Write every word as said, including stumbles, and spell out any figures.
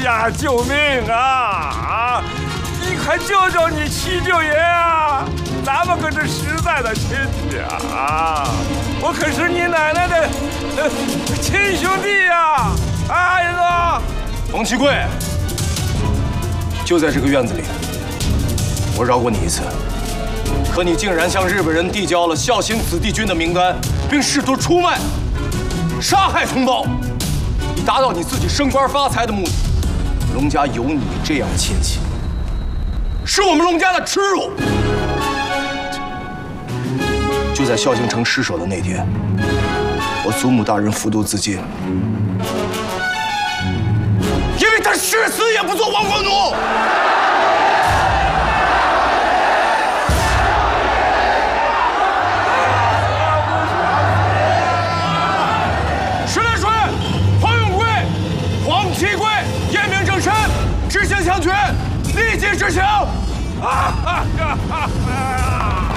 呀，救命啊！啊，你快救救你七舅爷啊！咱们可是实在的亲戚啊！我可是你奶奶的呃亲兄弟呀！啊，儿子， 王七贵，就在这个院子里，我饶过你一次。 可你竟然向日本人递交了孝兴子弟军的名单，并试图出卖、杀害同胞，以达到你自己升官发财的目的。龙家有你这样的亲戚，是我们龙家的耻辱。就在孝兴城失守的那天，我祖母大人服毒自尽，因为他誓死也不做亡国奴。 执行枪决，立即执行！啊哈哈哈！